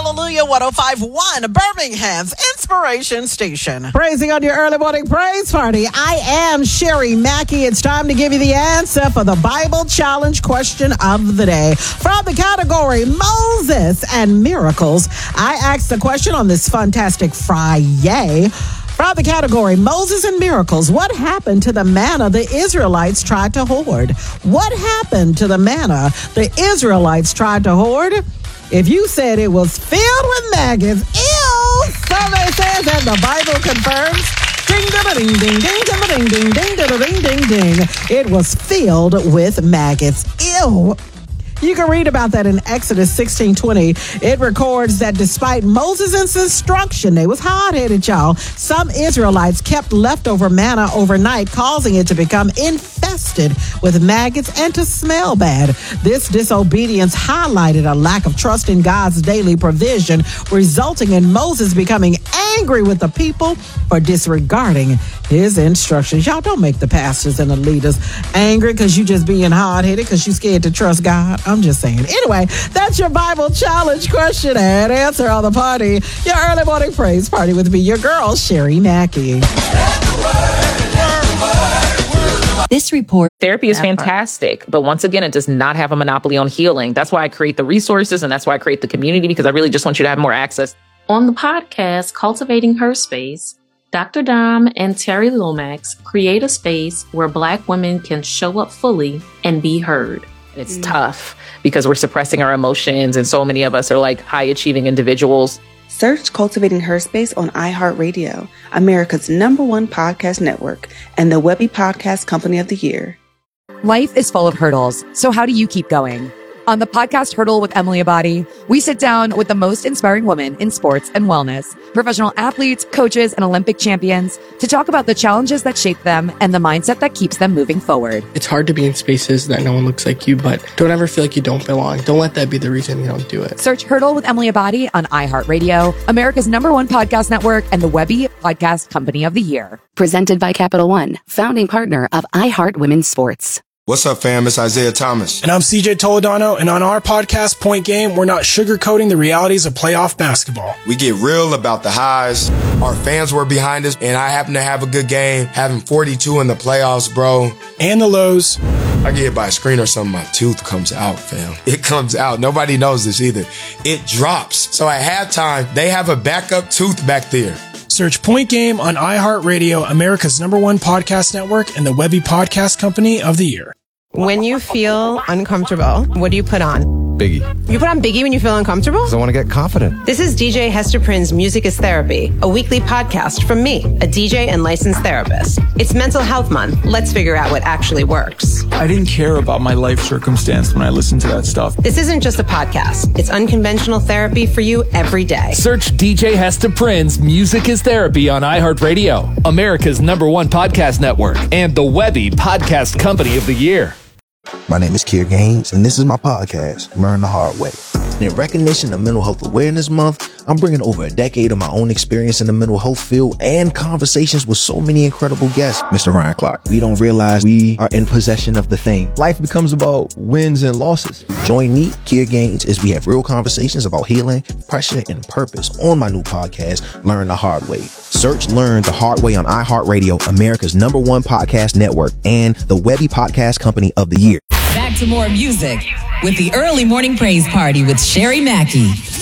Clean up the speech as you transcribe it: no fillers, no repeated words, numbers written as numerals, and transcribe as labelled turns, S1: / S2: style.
S1: Hallelujah 105.1, Birmingham's Inspiration Station.
S2: Praising on your early morning praise party. I am Sherry Mackey. It's time to give you the answer for the Bible Challenge question of the day. From the category Moses and Miracles, I asked the question on this fantastic Friday. From the category Moses and Miracles, what happened to the manna the Israelites tried to hoard? What happened to the manna the Israelites tried to hoard? If you said it was filled with maggots, ew, survey says that the Bible confirms. Ding, ding, ding, ding, ding, ding, ding, ding, ding, ding, ding. It was filled with maggots. Ew. You can read about that in Exodus 16:20. It records that despite Moses' instruction, they was hard-headed, y'all. Some Israelites kept leftover manna overnight, causing it to become infested with maggots and to smell bad. This disobedience highlighted a lack of trust in God's daily provision, resulting in Moses becoming angry with the people for disregarding his instructions. Y'all don't make the pastors and the leaders angry because you just being hard-headed because you scared to trust God. I'm just saying. Anyway, that's your Bible Challenge question and answer on the party. Your early morning praise party with me, your girl, Sherry Mackey.
S3: This report.
S4: Therapy is fantastic, but once again, it does not have a monopoly on healing. That's why I create the resources and that's why I create the community, because I really just want you to have more access.
S5: On the podcast, Cultivating Her Space, Dr. Dom and Terry Lomax create a space where Black women can show up fully and be heard.
S4: It's tough because we're suppressing our emotions, and so many of us are like high-achieving individuals.
S6: Search Cultivating Her Space on iHeartRadio, America's #1 podcast network, and the Webby Podcast Company of the Year.
S3: Life is full of hurdles, so how do you keep going? On the podcast Hurdle with Emily Abadi, we sit down with the most inspiring women in sports and wellness, professional athletes, coaches, and Olympic champions to talk about the challenges that shape them and the mindset that keeps them moving forward.
S7: It's hard to be in spaces that no one looks like you, but don't ever feel like you don't belong. Don't let that be the reason you don't do it.
S3: Search Hurdle with Emily Abadi on iHeartRadio, America's #1 podcast network, and the Webby Podcast Company of the Year.
S8: Presented by Capital One, founding partner of iHeart Women's Sports.
S9: What's up, fam? It's Isaiah Thomas.
S10: And I'm CJ Toledano, and on our podcast, Point Game, we're not sugarcoating the realities of playoff basketball.
S9: We get real about the highs. Our fans were behind us, and I happen to have a good game, having 42 in the playoffs, bro.
S10: And the lows.
S9: I get hit by a screen or something, my tooth comes out, fam. It comes out. Nobody knows this either. It drops. So at halftime, they have a backup tooth back there.
S10: Search Point Game on iHeartRadio, America's #1 podcast network, and the Webby Podcast Company of the Year.
S11: When you feel uncomfortable, what do you put on?
S12: Biggie.
S11: You put on Biggie when you feel uncomfortable?
S12: Because I want to get confident.
S11: This is DJ Hester Prynne's Music is Therapy, a weekly podcast from me, a DJ and licensed therapist. It's Mental Health Month. Let's figure out what actually works.
S13: I didn't care about my life circumstance when I listened to that stuff.
S11: This isn't just a podcast. It's unconventional therapy for you every day.
S14: Search DJ Hester Prynne's Music is Therapy on iHeartRadio, America's #1 podcast network, and the Webby Podcast Company of the Year.
S15: My name is Kier Gaines, and this is my podcast, Learn the Hard Way. In recognition of Mental Health Awareness Month, I'm bringing over a decade of my own experience in the mental health field and conversations with so many incredible guests. Mr. Ryan Clark, we don't realize we are in possession of the thing. Life becomes about wins and losses. Join me, Kier Gaines, as we have real conversations about healing, pressure, and purpose on my new podcast, Learn the Hard Way. Search Learn the Hard Way on iHeartRadio, America's #1 podcast network, and the Webby Podcast Company of the Year.
S16: Back to more music with the Early Morning Praise Party with Sherry Mackey.